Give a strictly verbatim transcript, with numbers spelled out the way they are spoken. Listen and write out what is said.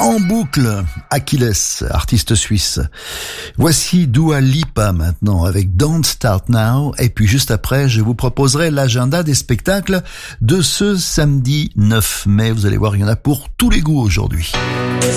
En boucle, Achilles, artiste suisse. Voici Dua Lipa maintenant avec Don't Start Now. Et puis juste après, je vous proposerai l'agenda des spectacles de ce samedi neuf mai. Vous allez voir, il y en a pour tous les goûts aujourd'hui.